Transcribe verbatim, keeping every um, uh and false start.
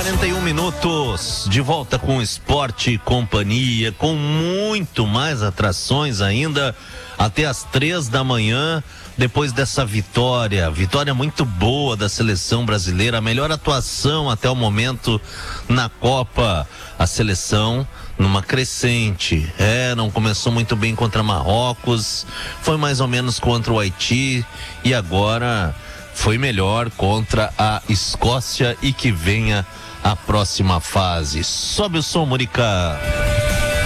quarenta e um minutos, de volta com Esporte e Companhia, com muito mais atrações ainda, até as três da manhã, depois dessa vitória, vitória muito boa da seleção brasileira, a melhor atuação até o momento na Copa, a seleção numa crescente, é, não começou muito bem contra Marrocos, foi mais ou menos contra o Haiti e agora foi melhor contra a Escócia e que venha a próxima fase. Sobe o som, Murica.